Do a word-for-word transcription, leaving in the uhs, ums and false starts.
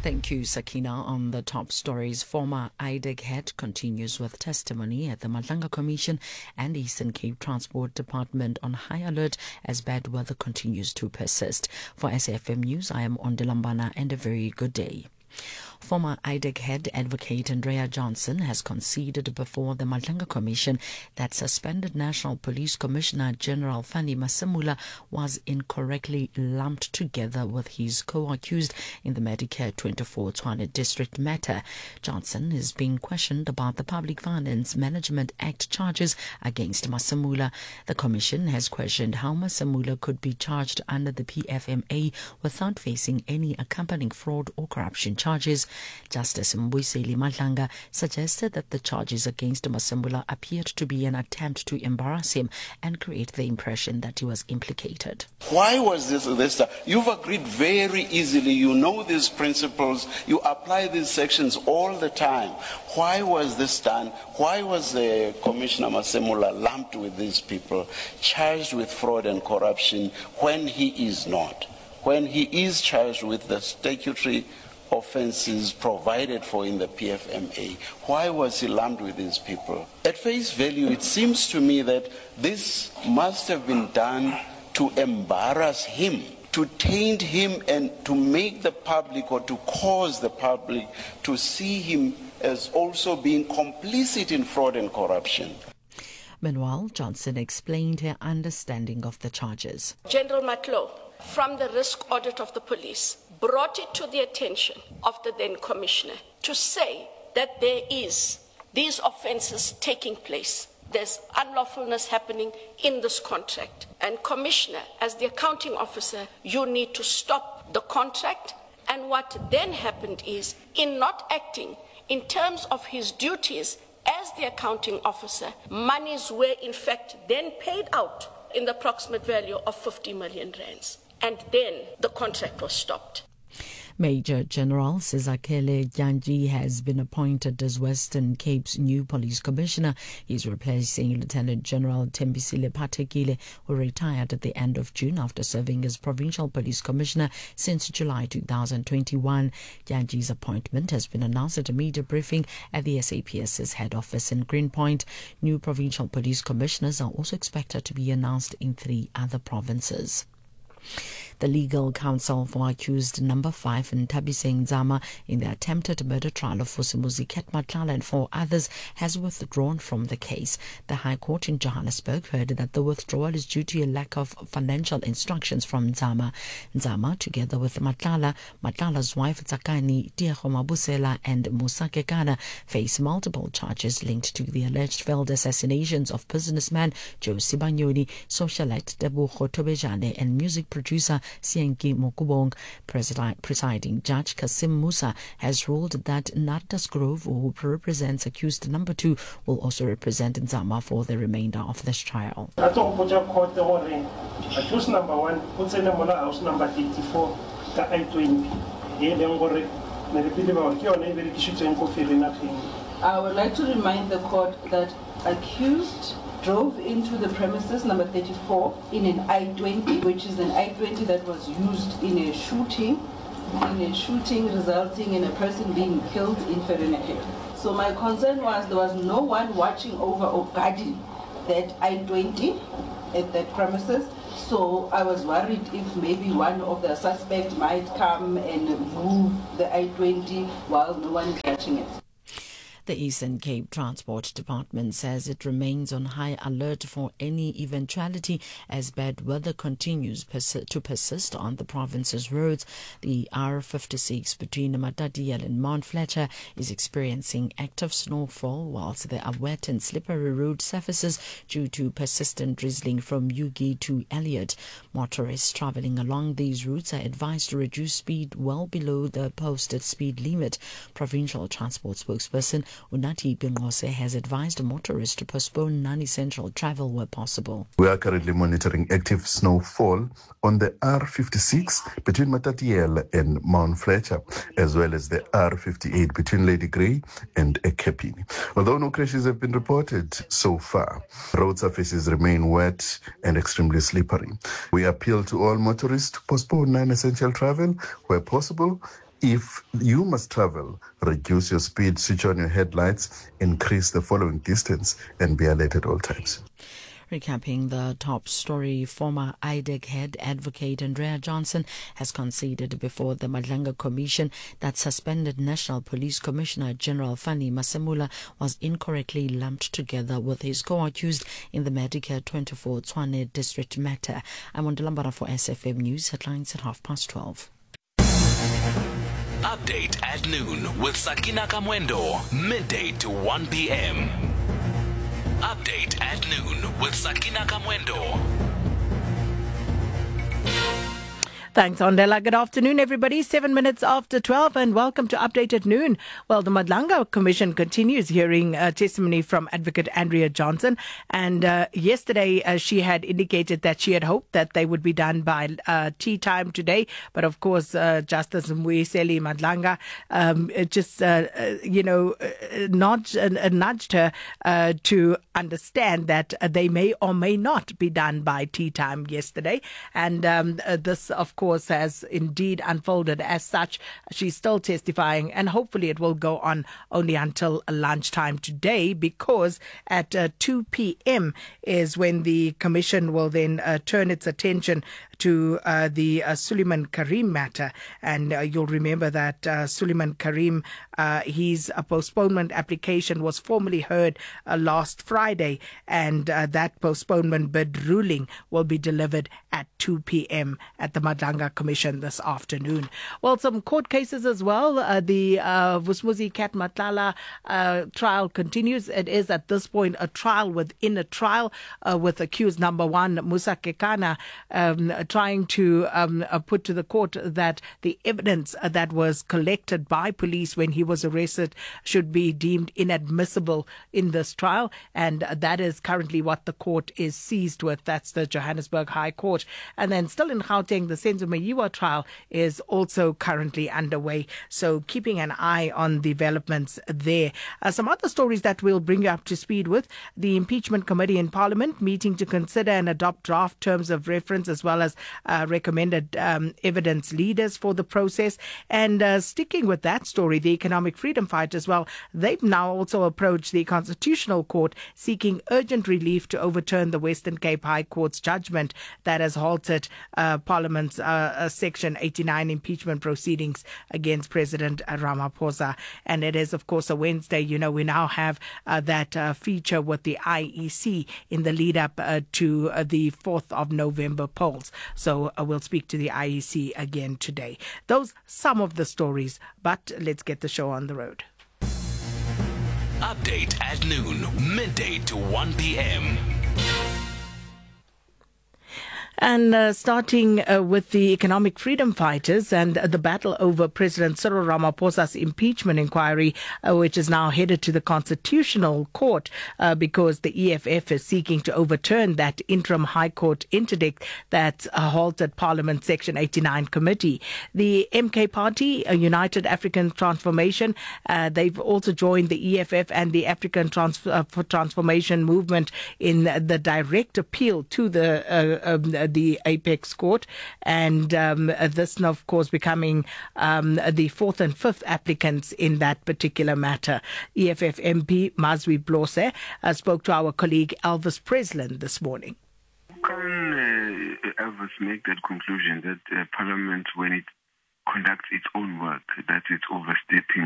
Thank you, Sakina. On the top stories, former I D E C head continues with testimony at the Madlanga Commission and Eastern Cape Transport Department on high alert as bad weather continues to persist. For S A F M News, I am Ondelambana, and a very good day. Former I D E C head advocate Andrea Johnson has conceded before the Madlanga Commission that suspended National Police Commissioner General Fanny Masemula was incorrectly lumped together with his co-accused in the Medicare twenty-four Tshwane district matter. Johnson is being questioned about the Public Finance Management Act charges against Masemula. The Commission has questioned how Masemula could be charged under the P F M A without facing any accompanying fraud or corruption charges. Justice Mbuyiseli Madlanga suggested that the charges against Masemula appeared to be an attempt to embarrass him and create the impression that he was implicated. Why was this this? You've agreed very easily. You know these principles. You apply these sections all the time. Why was this done? Why was the Commissioner Masemula lumped with these people, charged with fraud and corruption when he is not? When he is charged with the statutory offences provided for in the P F M A. Why was he lumped with these people? At face value, it seems to me that this must have been done to embarrass him, to taint him, and to make the public, or to cause the public to see him as also being complicit in fraud and corruption. Meanwhile, Johnson explained her understanding of the charges. General Matlow, from the risk audit of the police, brought it to the attention of the then commissioner to say that there is these offences taking place. There's unlawfulness happening in this contract. And commissioner, as the accounting officer, you need to stop the contract. And what then happened is, in not acting in terms of his duties as the accounting officer, monies were in fact then paid out in the approximate value of fifty million rands. And then the contract was stopped. Major General Sizakele Janji has been appointed as Western Cape's new police commissioner. He's replacing Lieutenant General Tembisile Patekile, who retired at the end of June after serving as provincial police commissioner since July two thousand twenty-one. Janji's appointment has been announced at a media briefing at the SAPS's head office in Greenpoint. New provincial police commissioners are also expected to be announced in three other provinces. The legal counsel for accused number five Nthabiseng Nzama in the attempted murder trial of Vusimuzi Matlala and four others has withdrawn from the case. The High Court in Johannesburg heard that the withdrawal is due to a lack of financial instructions from Nzama. Nzama, together with Matlala, Matlala's wife Tsakani, Tiego Mabusela and Musa Kekana, face multiple charges linked to the alleged failed assassinations of businessman Joe Sibanyoni, socialite Tebogo Tobejane and music producer Sienki Mokubong. Presiding Judge Kasim Musa has ruled that Nardas Grove, who represents accused number two, will also represent Nzama for the remainder of this trial. Accused number one, house number eighty-four, I twenty. I would like to remind the court that accused drove into the premises number thirty-four in an I twenty, which is an I twenty that was used in a shooting, in a shooting resulting in a person being killed in Vereeniging. So my concern was there was no one watching over or guarding that I twenty at that premises. So I was worried if maybe one of the suspects might come and move the I twenty while no one is watching it. The Eastern Cape Transport Department says it remains on high alert for any eventuality as bad weather continues persi- to persist on the province's roads. The R fifty-six between Matatiele and Mount Fletcher is experiencing active snowfall, whilst there are wet and slippery road surfaces due to persistent drizzling from Ugie to Elliot. Motorists travelling along these routes are advised to reduce speed well below the posted speed limit. Provincial Transport spokesperson Unati Bingose has advised motorists to postpone non-essential travel where possible. We are currently monitoring active snowfall on the R fifty-six between Matatiele and Mount Fletcher, as well as the R fifty-eight between Lady Grey and Ekepini. Although no crashes have been reported so far, road surfaces remain wet and extremely slippery. We appeal to all motorists to postpone non-essential travel where possible, If you must travel, reduce your speed, switch on your headlights, increase the following distance, and be alert at all times. Recapping the top story, former I D E C head advocate Andrea Johnson has conceded before the Madlanga Commission that suspended National Police Commissioner General Fanny Masemula was incorrectly lumped together with his co-accused in the Medicare twenty-four Tshwane district matter. I'm Wandalambara for S F M News, headlines at half past twelve. Update at noon with Sakina Kamwendo, midday to one p.m. Update at noon with Sakina Kamwendo. Thanks, Ondela. Good afternoon, everybody. Seven minutes after twelve, and welcome to Update at Noon. Well, the Madlanga Commission continues hearing uh, testimony from Advocate Andrea Johnson. And uh, yesterday, uh, she had indicated that she had hoped that they would be done by uh, tea time today. But of course, uh, Justice Mbuyiseli Madlanga um, just, uh, uh, you know, uh, nudged, uh, nudged her uh, to understand that uh, they may or may not be done by tea time yesterday. And um, uh, this, of course, has indeed unfolded as such. She's still testifying, and hopefully it will go on only until lunchtime today, because at uh, two p.m. is when the commission will then uh, turn its attention to uh, the uh, Suleiman Karim matter. And uh, you'll remember that uh, Suleiman Karim, uh, his uh, postponement application was formally heard uh, last Friday, and uh, that postponement bid ruling will be delivered at two p.m. at the Madlanga Commission this afternoon. Well, some court cases as well. Uh, the uh, Vusmuzi Cat Matlala uh, trial continues. It is at this point a trial within a trial uh, with accused number one, Musa Kekana, um, trying to um, uh, put to the court that the evidence uh, that was collected by police when he was arrested should be deemed inadmissible in this trial. And uh, that is currently what the court is seized with. That's the Johannesburg High Court. And then still in Gauteng, the Senzo Mayiwa trial is also currently underway. So keeping an eye on developments there. Uh, some other stories that we'll bring you up to speed with. The Impeachment Committee in Parliament meeting to consider and adopt draft terms of reference as well as uh, recommended um, evidence leaders for the process. And uh, sticking with that story, the Economic Freedom Fighters, well, they've now also approached the Constitutional Court seeking urgent relief to overturn the Western Cape High Court's judgment that has halted uh, Parliament's uh, uh, Section eighty-nine impeachment proceedings against President Ramaphosa. And it is, of course, a Wednesday. You know, we now have uh, that uh, feature with the I E C in the lead up uh, to uh, the fourth of November polls. So uh, we'll speak to the I E C again today. Those some of the stories, but let's get the show on the road. Update at noon, midday to one p.m. And uh, starting uh, with the Economic Freedom Fighters and uh, the battle over President Cyril Ramaphosa's impeachment inquiry, uh, which is now headed to the Constitutional Court uh, because the E F F is seeking to overturn that interim High Court interdict that uh, halted Parliament's Section eighty-nine committee. The M K Party, uh, United African Transformation, uh, they've also joined the E F F and the African Trans- uh, Transformation Movement in the direct appeal to the uh, um, the Apex Court, and um, this, of course, becoming um, the fourth and fifth applicants in that particular matter. E F F M P Mazwi Blose uh, spoke to our colleague Elvis Presland this morning. Can uh, Elvis make that conclusion that uh, Parliament, when it conducts its own work, that it's overstepping